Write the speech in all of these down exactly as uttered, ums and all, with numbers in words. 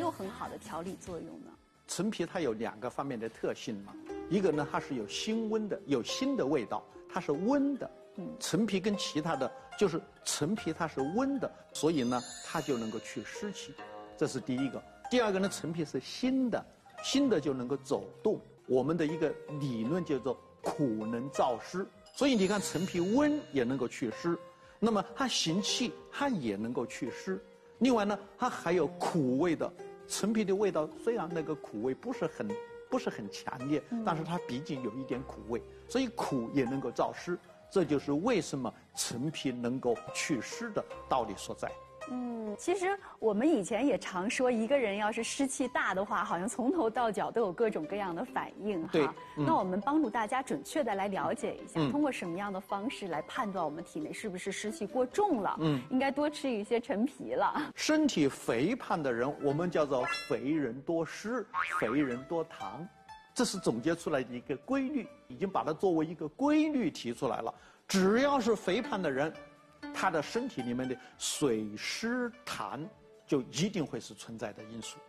有很好的调理作用呢？ 陈皮它有两个方面的特性嘛，一个呢它是有辛温的，有辛的味道，它是温的。嗯，陈皮跟其他的就是陈皮它是温的，所以呢它就能够去湿气，这是第一个。第二个呢，陈皮是辛的，辛的就能够走动。我们的一个理论叫做苦能燥湿，所以你看陈皮温也能够祛湿，那么它行气它也能够祛湿。另外呢，它还有苦味的。陈皮的味道虽然那个苦味不是很不是很强烈，但是它毕竟有一点苦味，所以苦也能够燥湿。这就是为什么陈皮能够祛湿的道理所在。 嗯，其实我们以前也常说，一个人要是湿气大的话，好像从头到脚都有各种各样的反应哈。 对， 嗯、那我们帮助大家准确的来了解一下， 嗯、 通过什么样的方式来判断我们体内是不是湿气过重了？ 嗯， 应该多吃一些陈皮了。 身体肥胖的人，我们叫做肥人多湿，肥人多糖，这是总结出来的一个规律，已经把它作为一个规律提出来了。只要是肥胖的人，他的身体里面的水湿痰就一定会是存在的因素。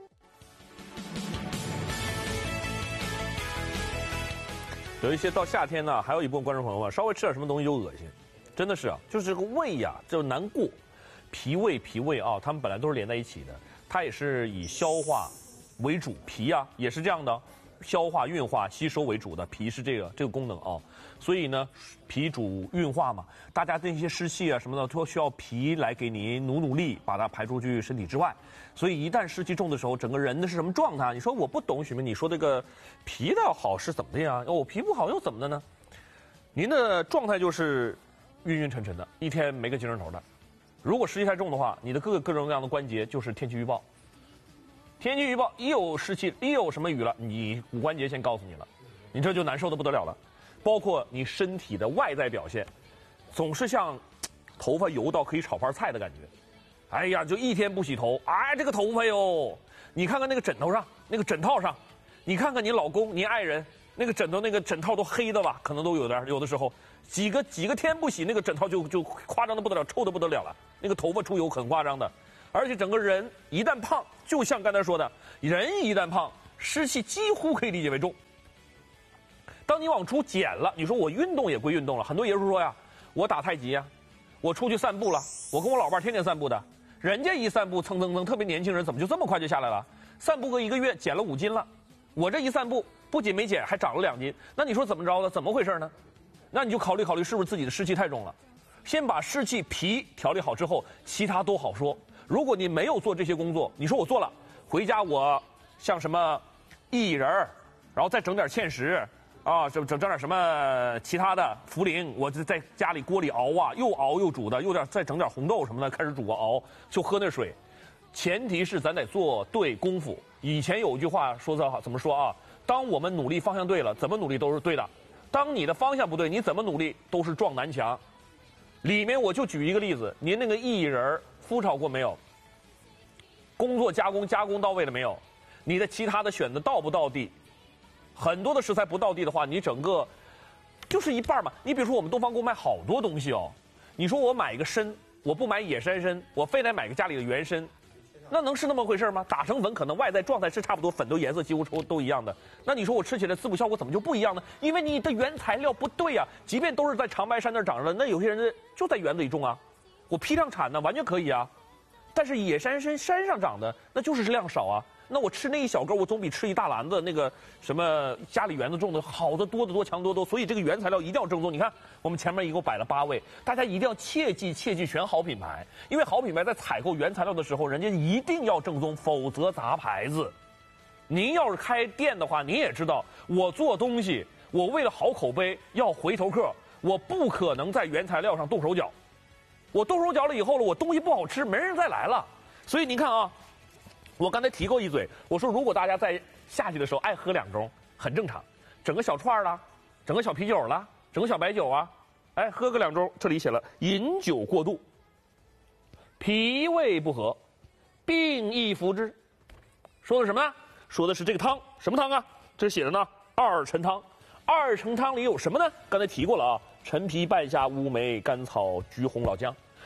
有一些到夏天呢，还有一部分观众朋友啊，稍微吃点什么东西就恶心，真的是啊，就是这个胃呀、啊、就难过，脾胃脾胃啊，它们本来都是连在一起的，它也是以消化为主，脾啊也是这样的。消化、运化、吸收为主的，脾是这个这个功能啊，所以呢，脾主运化嘛，大家那些湿气啊什么的，都需要脾来给你努努力，把它排出去身体之外。所以一旦湿气重的时候，整个人的是什么状态？你说我不懂，许明，你说这个脾的好是怎么的呀？哦，脾不好又怎么的呢？您的状态就是晕晕沉沉的，一天没个精神头的。如果湿气太重的话，你的各个各种各样的关节就是天气预报。天气预报一有湿气，一有什么雨了，你骨关节先告诉你了，你这就难受的不得了了。包括你身体的外在表现，总是像头发油到可以炒盘菜的感觉。哎呀，就一天不洗头，哎，这个头发哟，你看看那个枕头上，那个枕套上，你看看你老公、你爱人，那个枕头那个枕套都黑的吧，可能都有点，有的时候几个几个天不洗，那个枕套就就夸张的不得了，臭的不得了了，那个头发出油很夸张的。而且整个人一旦胖，就像刚才说的，人一旦胖，湿气几乎可以理解为重。当你往出减了，你说我运动也归运动了，很多爷叔说呀，我打太极呀，我出去散步了，我跟我老伴天天散步的，人家一散步蹭蹭蹭，特别年轻人怎么就这么快就下来了？散步个一个月减了五斤了，我这一散步不仅没减，还长了两斤，那你说怎么着呢？怎么回事呢？那你就考虑考虑是不是自己的湿气太重了？先把湿气脾调理好之后，其他都好说。如果你没有做这些工作，你说我做了，回家我像什么薏仁儿，然后再整点芡实啊，整整整点什么其他的茯苓，我就在家里锅里熬啊，又熬又煮的，又点再整点红豆什么的，开始煮啊熬，就喝那水。前提是咱得做对功夫。以前有一句话说得好，怎么说啊？当我们努力方向对了，怎么努力都是对的；当你的方向不对，你怎么努力都是撞南墙。里面我就举一个例子，您那个薏仁儿麸炒过没有？工作加工加工到位了没有？你的其他的选择到不到地？很多的食材不到地的话，你整个就是一半嘛。你比如说我们东方宫卖好多东西哦，你说我买一个参，我不买野山参，我非得买个家里的原参，那能是那么回事吗？打成粉可能外在状态是差不多，粉都颜色几乎都都一样的。那你说我吃起来滋补效果怎么就不一样呢？因为你的原材料不对呀、啊。即便都是在长白山那儿长着的，那有些人就在园子里种啊，我批量产呢，完全可以啊。但是野山参山上长的，那就是量少啊。那我吃那一小根，我总比吃一大篮子那个什么家里园子种的好的多得多，强多多。所以这个原材料一定要正宗。你看我们前面一共摆了八位，大家一定要切记切记选好品牌，因为好品牌在采购原材料的时候，人家一定要正宗，否则砸牌子。您要是开店的话，您也知道，我做东西，我为了好口碑要回头客，我不可能在原材料上动手脚。我动手脚了以后了，我东西不好吃，没人再来了。所以您看啊，我刚才提过一嘴，我说如果大家在夏季的时候爱喝两盅，很正常，整个小串啦，整个小啤酒啦，整个小白酒啊，哎，喝个两盅，这里写了饮酒过度，脾胃不和，病易服之。说的什么呢？说的是这个汤，什么汤啊？这写的呢，二陈汤。二陈汤里有什么呢？刚才提过了啊，陈皮、半夏、乌梅、甘草、橘红、老姜。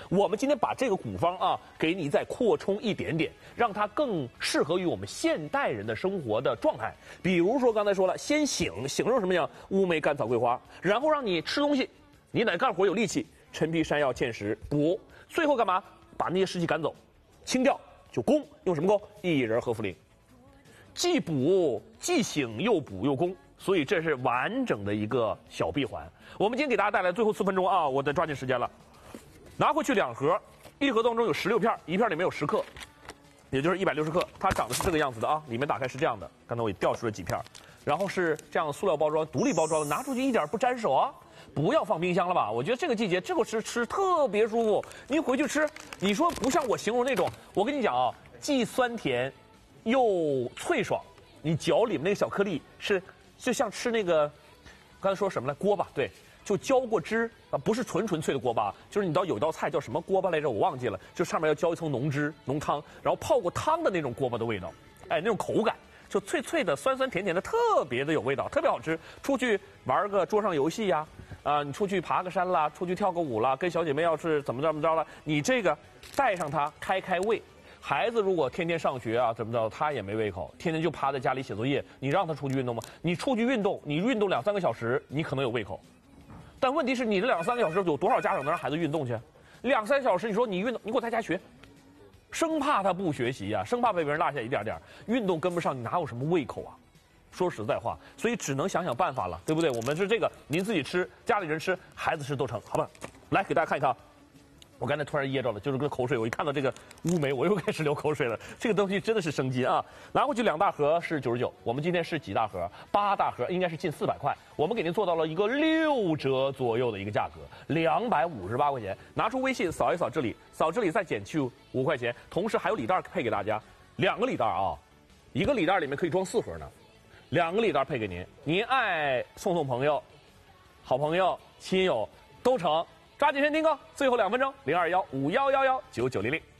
我们今天把这个古方啊，给你再扩充一点点，让它更适合于我们现代人的生活的状态。比如说刚才说了，先醒，醒入什么呀？乌梅、甘草、桂花，然后让你吃东西，你得干活有力气。陈皮、山药、芡实补，最后干嘛？把那些湿气赶走，清掉就攻，用什么攻？薏仁、和茯苓，既补既醒又补又攻，所以这是完整的一个小闭环。我们今天给大家带来最后四分钟啊，我得抓紧时间了。拿回去两盒，一盒当中有十六片，一片里面有十克，也就是一百六十克。它长得是这个样子的啊，里面打开是这样的，刚才我也调出了几片，然后是这样塑料包装，独立包装的，拿出去一点不沾手啊。不要放冰箱了吧？我觉得这个季节这个吃吃特别舒服。你回去吃，你说不像我形容那种，我跟你讲啊，既酸甜又脆爽，你嚼里面那个小颗粒是就像吃那个刚才说什么来锅巴，对，就浇过汁啊，不是纯纯粹的锅巴，就是你知道有道菜叫什么锅巴来着，我忘记了，就上面要浇一层浓汁浓汤，然后泡过汤的那种锅巴的味道，哎，那种口感。就脆脆的、酸酸甜甜的，特别的有味道，特别好吃。出去玩个桌上游戏呀、啊，啊、呃，你出去爬个山啦，出去跳个舞啦，跟小姐妹要是怎么着怎么着了，你这个带上它，开开胃。孩子如果天天上学啊，怎么着，他也没胃口，天天就趴在家里写作业，你让他出去运动吗？你出去运动，你运动两三个小时，你可能有胃口。但问题是，你这两三个小时有多少家长能让孩子运动去？两三小时，你说你运动，你给我在家学。生怕他不学习呀、啊，生怕被别人落下一点点，运动跟不上，你哪有什么胃口啊？说实在话，所以只能想想办法了，对不对？我们是这个，您自己吃，家里人吃，孩子吃都成，好吧？来给大家看一看，我刚才突然噎着了，就是个口水，我一看到这个乌梅，我又开始流口水了。这个东西真的是生机啊！拿回去两大盒是九十九，我们今天是几大盒？八大盒，应该是近四百块。我们给您做到了一个六折左右的一个价格，两百五十八块钱。拿出微信扫一扫这里，扫这里再减去五块钱，同时还有礼袋配给大家，两个礼袋啊，一个礼袋里面可以装四盒呢，两个礼袋配给您，您爱送送朋友、好朋友、亲友都成。抓紧时间订购，最后两分钟，零二幺五幺幺幺九九零零。